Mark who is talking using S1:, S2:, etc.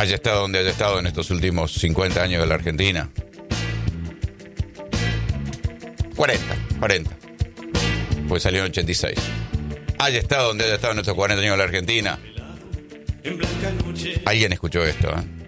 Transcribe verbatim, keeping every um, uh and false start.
S1: haya estado donde haya estado en estos últimos cincuenta años de la Argentina. cuarenta, cuarenta. Pues salió en ochenta y seis. Haya estado donde haya estado en estos cuarenta años de la Argentina. ¿Alguien escuchó esto? ¿eh?